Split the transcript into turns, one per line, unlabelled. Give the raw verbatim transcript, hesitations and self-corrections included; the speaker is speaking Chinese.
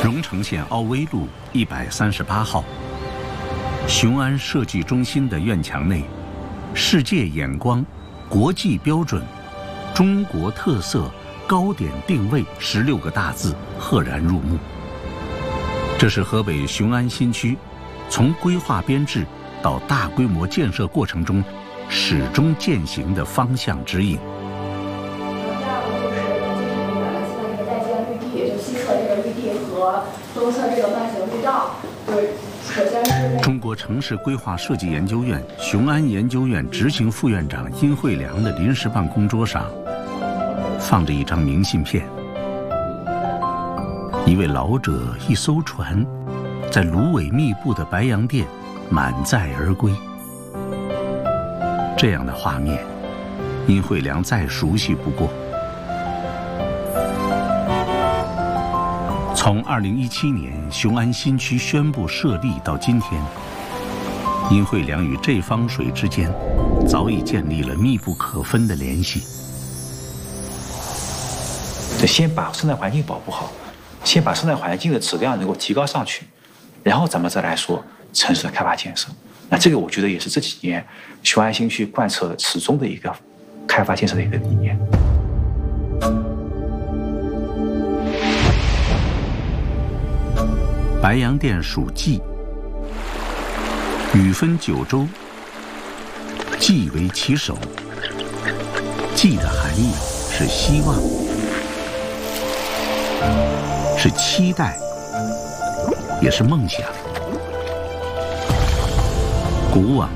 荣成县奥威路一百三十八号，雄安设计中心的院墙内，世界眼光、国际标准、中国特色、高点定位十六个大字赫然入目。这是河北雄安新区从规划编制到大规模建设过程中始终践行的方向指引。
东侧这个慢行绿道，就是首先是
中国城市规划设计研究院雄安研究院执行副院长殷惠良的临时办公桌上，放着一张明信片。一位老者，一艘船，在芦苇密布的白洋淀满载而归。这样的画面，殷惠良再熟悉不过。从二零一七年雄安新区宣布设立到今天，殷惠良与这方水之间早已建立了密不可分的联系。
先把生态环境保护好，先把生态环境的质量能够提高上去，然后咱们再来说城市的开发建设。那这个我觉得也是这几年雄安新区贯彻始终的一个开发建设的一个理念。
白洋淀属冀，雨分九州，冀为其首。冀的含义是希望，是期待，也是梦想。古往